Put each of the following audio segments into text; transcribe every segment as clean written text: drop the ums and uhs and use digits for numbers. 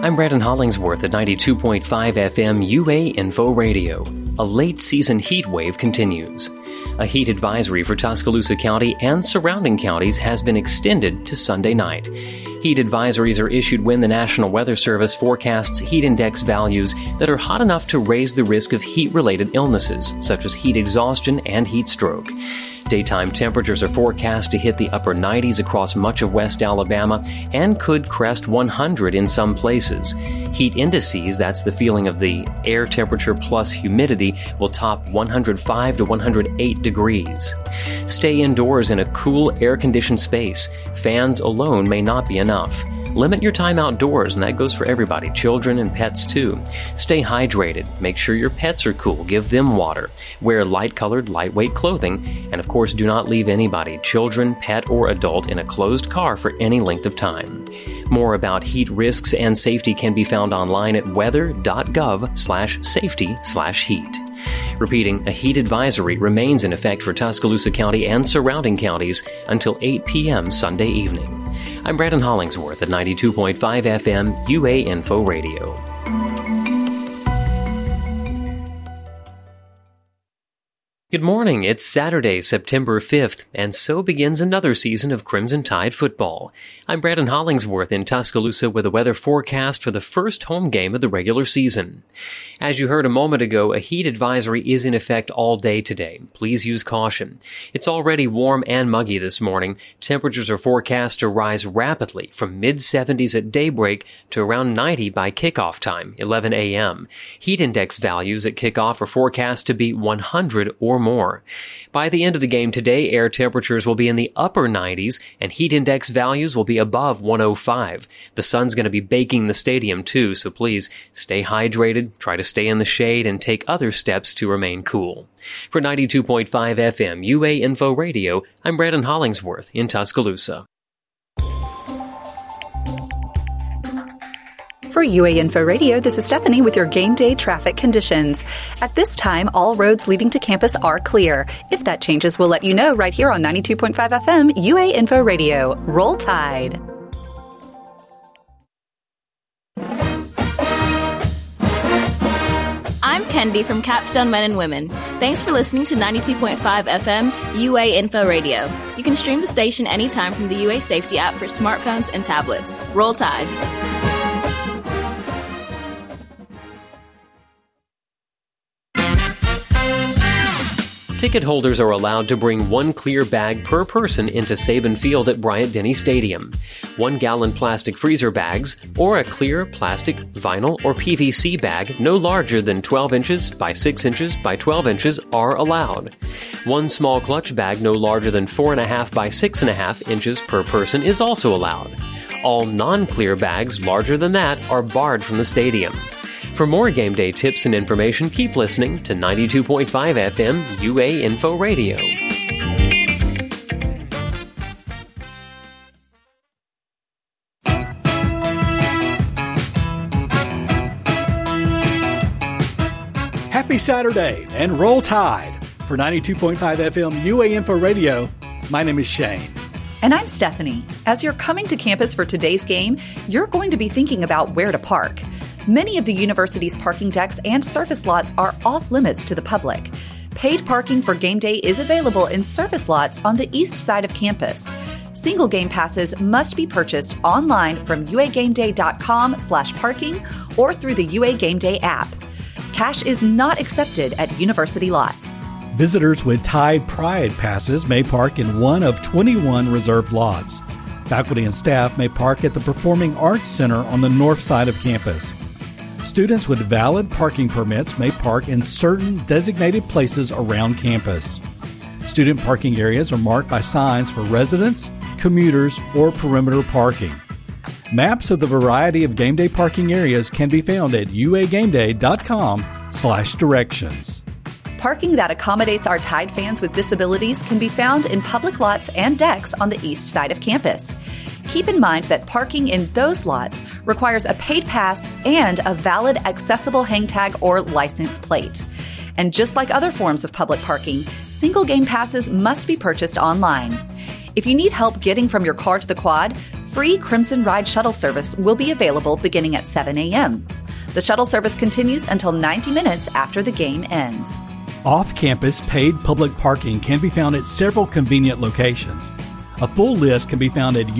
I'm Brandon Hollingsworth at 92.5 FM UA Info Radio. A late-season heat wave continues. A heat advisory for Tuscaloosa County and surrounding counties has been extended to Sunday night. Heat advisories are issued when the National Weather Service forecasts heat index values that are hot enough to raise the risk of heat-related illnesses, such as heat exhaustion and heat stroke. Daytime temperatures are forecast to hit the upper 90s across much of West Alabama and could crest 100 in some places. Heat indices, that's the feeling of the air temperature plus humidity, will top 105 to 108 degrees. Stay indoors in a cool, air-conditioned space. Fans alone may not be enough. Limit your time outdoors, and that goes for everybody, children and pets too. Stay hydrated. Make sure your pets are cool. Give them water. Wear light-colored, lightweight clothing. And of course, do not leave anybody, children, pet, or adult, in a closed car for any length of time. More about heat risks and safety can be found online at weather.gov/safety/heat. Repeating, a heat advisory remains in effect for Tuscaloosa County and surrounding counties until 8 p.m. Sunday evening. I'm Brandon Hollingsworth at 92.5 FM UA Info Radio. Good morning. It's Saturday, September 5th, and so begins another season of Crimson Tide football. I'm Brandon Hollingsworth in Tuscaloosa with a weather forecast for the first home game of the regular season. As you heard a moment ago, a heat advisory is in effect all day today. Please use caution. It's already warm and muggy this morning. Temperatures are forecast to rise rapidly from mid-70s at daybreak to around 90 by kickoff time, 11 a.m. Heat index values at kickoff are forecast to be 100 or more. By the end of the game today, air temperatures will be in the upper 90s and heat index values will be above 105. The sun's going to be baking the stadium too, so please stay hydrated, try to stay in the shade, and take other steps to remain cool. For 92.5 FM UA Info Radio, I'm Brandon Hollingsworth in Tuscaloosa. For UA Info Radio, this is Stephanie with your game day traffic conditions. At this time, all roads leading to campus are clear. If that changes, we'll let you know right here on 92.5 FM UA Info Radio. Roll Tide. I'm Kendi from Capstone Men and Women. Thanks for listening to 92.5 FM UA Info Radio. You can stream the station anytime from the UA Safety app for smartphones and tablets. Roll Tide. Ticket holders are allowed to bring one clear bag per person into Saban Field at Bryant-Denny Stadium. 1-gallon plastic freezer bags or a clear plastic, vinyl, or PVC bag no larger than 12 inches by 6 inches by 12 inches are allowed. One small clutch bag no larger than 4.5 by 6.5 inches per person is also allowed. All non-clear bags larger than that are barred from the stadium. For more game day tips and information, keep listening to 92.5 FM UA Info Radio. Happy Saturday and roll tide. For 92.5 FM UA Info Radio, my name is Shane. And I'm Stephanie. As you're coming to campus for today's game, you're going to be thinking about where to park. Many of the university's parking decks and surface lots are off limits to the public. Paid parking for game day is available in surface lots on the east side of campus. Single game passes must be purchased online from uagameday.com/parking or through the UA Game Day app. Cash is not accepted at university lots. Visitors with Tide Pride passes may park in one of 21 reserved lots. Faculty and staff may park at the Performing Arts Center on the north side of campus. Students with valid parking permits may park in certain designated places around campus. Student parking areas are marked by signs for residents, commuters, or perimeter parking. Maps of the variety of game day parking areas can be found at uagameday.com/directions. Parking that accommodates our Tide fans with disabilities can be found in public lots and decks on the east side of campus. Keep in mind that parking in those lots requires a paid pass and a valid accessible hang tag or license plate. And just like other forms of public parking, single game passes must be purchased online. If you need help getting from your car to the quad, free Crimson Ride shuttle service will be available beginning at 7 a.m. The shuttle service continues until 90 minutes after the game ends. Off-campus paid public parking can be found at several convenient locations. A full list can be found at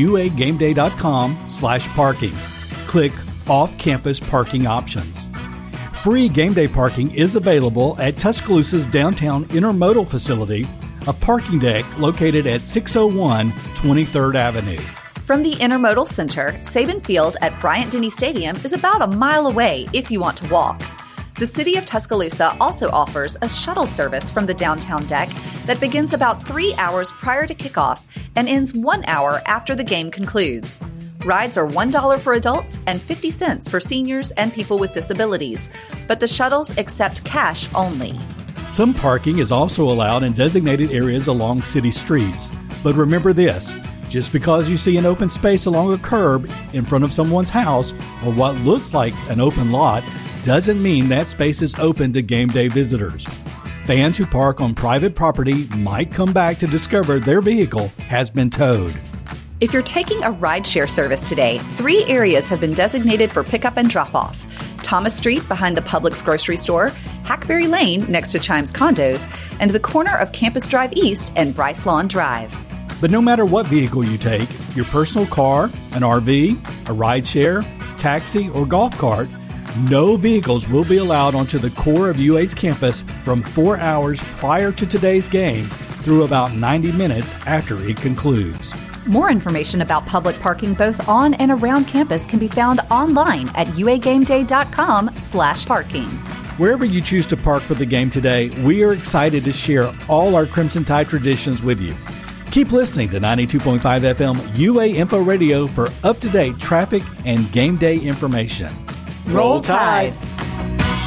uagameday.com/parking. Click Off-Campus Parking Options. Free game day parking is available at Tuscaloosa's downtown intermodal facility, a parking deck located at 601 23rd Avenue. From the Intermodal Center, Saban Field at Bryant-Denny Stadium is about a mile away if you want to walk. The City of Tuscaloosa also offers a shuttle service from the downtown deck that begins about 3 hours prior to kickoff and ends 1 hour after the game concludes. Rides are $1 for adults and 50 cents for seniors and people with disabilities, but the shuttles accept cash only. Some parking is also allowed in designated areas along city streets. But remember this, just because you see an open space along a curb in front of someone's house or what looks like an open lot doesn't mean that space is open to game day visitors. Fans who park on private property might come back to discover their vehicle has been towed. If you're taking a rideshare service today, 3 areas have been designated for pickup and drop-off. Thomas Street behind the Publix grocery store, Hackberry Lane next to Chimes Condos, and the corner of Campus Drive East and Bryce Lawn Drive. But no matter what vehicle you take, your personal car, an RV, a rideshare, taxi, or golf cart, no vehicles will be allowed onto the core of UA's campus from 4 hours prior to today's game through about 90 minutes after it concludes. More information about public parking both on and around campus can be found online at uagameday.com/parking. Wherever you choose to park for the game today, we are excited to share all our Crimson Tide traditions with you. Keep listening to 92.5 FM UA Info Radio for up-to-date traffic and game day information. Roll Tide!